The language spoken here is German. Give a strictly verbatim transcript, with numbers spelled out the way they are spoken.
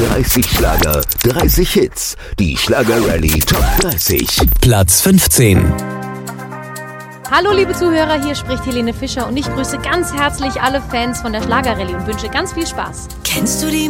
dreißig Schlager, dreißig Hits. Die Schlager-Rallye Top dreißig. Platz fünfzehn. Hallo liebe Zuhörer, hier spricht Helene Fischer und ich grüße ganz herzlich alle Fans von der Schlager-Rallye und wünsche ganz viel Spaß. Kennst du die